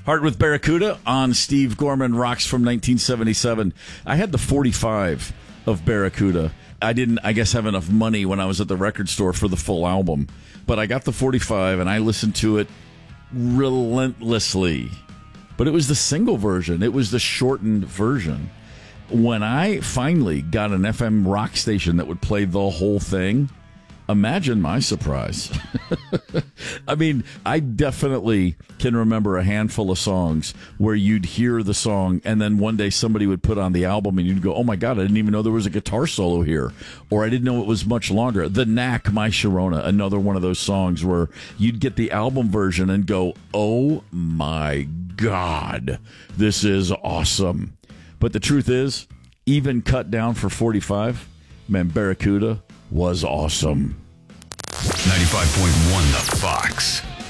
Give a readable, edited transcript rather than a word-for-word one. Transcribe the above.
Heart with Barracuda on Steve Gorman Rocks from 1977. I had the 45 of Barracuda. I didn't, I guess, have enough money when I was at the record store for the full album. But I got the 45 and I listened to it relentlessly. But it was the single version. It was the shortened version. When I finally got an FM rock station that would play the whole thing, imagine my surprise. I mean, I definitely can remember a handful of songs where you'd hear the song and then one day somebody would put on the album and you'd go, oh my God, I didn't even know there was a guitar solo here. Or I didn't know it was much longer. The Knack, My Sharona, another one of those songs where you'd get the album version and go, oh my God, this is awesome. But the truth is, even cut down for 45, man, Barracuda was awesome. 95.1 The Fox.